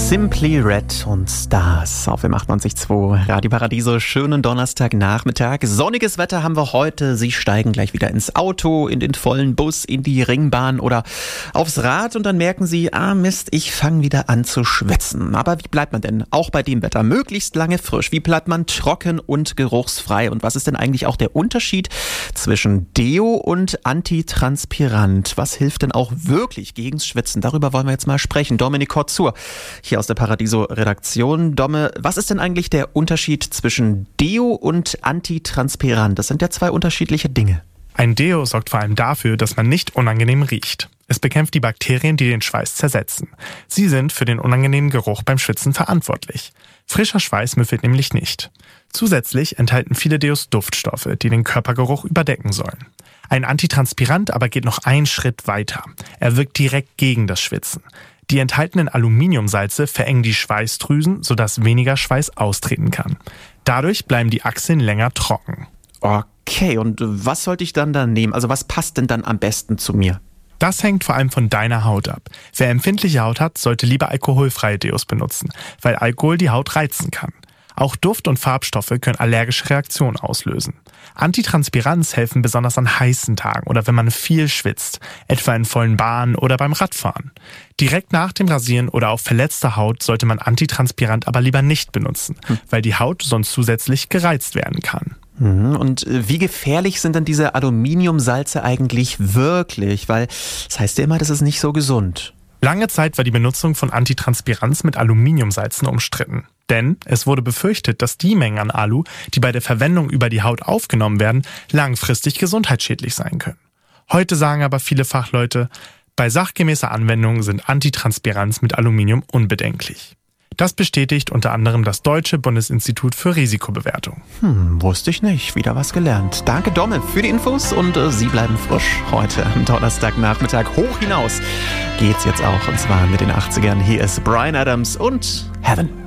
Simply Red und Stars auf dem 98.2 Radio Paradiso. Schönen Donnerstagnachmittag. Sonniges Wetter haben wir heute. Sie steigen gleich wieder ins Auto, in den vollen Bus, in die Ringbahn oder aufs Rad und dann merken Sie, Mist, ich fange wieder an zu schwitzen. Aber wie bleibt man denn auch bei dem Wetter möglichst lange frisch? Wie bleibt man trocken und geruchsfrei? Und was ist denn eigentlich auch der Unterschied zwischen Deo und Antitranspirant? Was hilft denn auch wirklich gegens Schwitzen? Darüber wollen wir jetzt mal sprechen. Dominik Korzur hier aus der Paradiso-Redaktion. Domme, was ist denn eigentlich der Unterschied zwischen Deo und Antitranspirant? Das sind ja zwei unterschiedliche Dinge. Ein Deo sorgt vor allem dafür, dass man nicht unangenehm riecht. Es bekämpft die Bakterien, die den Schweiß zersetzen. Sie sind für den unangenehmen Geruch beim Schwitzen verantwortlich. Frischer Schweiß müffelt nämlich nicht. Zusätzlich enthalten viele Deos Duftstoffe, die den Körpergeruch überdecken sollen. Ein Antitranspirant aber geht noch einen Schritt weiter. Er wirkt direkt gegen das Schwitzen. Die enthaltenen Aluminiumsalze verengen die Schweißdrüsen, sodass weniger Schweiß austreten kann. Dadurch bleiben die Achseln länger trocken. Okay, und was sollte ich dann da nehmen? Also was passt denn dann am besten zu mir? Das hängt vor allem von deiner Haut ab. Wer empfindliche Haut hat, sollte lieber alkoholfreie Deos benutzen, weil Alkohol die Haut reizen kann. Auch Duft- und Farbstoffe können allergische Reaktionen auslösen. Antitranspirants helfen besonders an heißen Tagen oder wenn man viel schwitzt, etwa in vollen Bahnen oder beim Radfahren. Direkt nach dem Rasieren oder auf verletzter Haut sollte man Antitranspirant aber lieber nicht benutzen, weil die Haut sonst zusätzlich gereizt werden kann. Und wie gefährlich sind denn diese Aluminiumsalze eigentlich wirklich? Weil das heißt ja immer, das ist nicht so gesund. Lange Zeit war die Benutzung von Antitranspirants mit Aluminiumsalzen umstritten. Denn es wurde befürchtet, dass die Mengen an Alu, die bei der Verwendung über die Haut aufgenommen werden, langfristig gesundheitsschädlich sein können. Heute sagen aber viele Fachleute, bei sachgemäßer Anwendung sind Antitranspirants mit Aluminium unbedenklich. Das bestätigt unter anderem das Deutsche Bundesinstitut für Risikobewertung. Wusste ich nicht. Wieder was gelernt. Danke, Domme, für die Infos und Sie bleiben frisch. Heute am Donnerstagnachmittag hoch hinaus geht's jetzt auch und zwar mit den 80ern. Hier ist Bryan Adams und Heaven.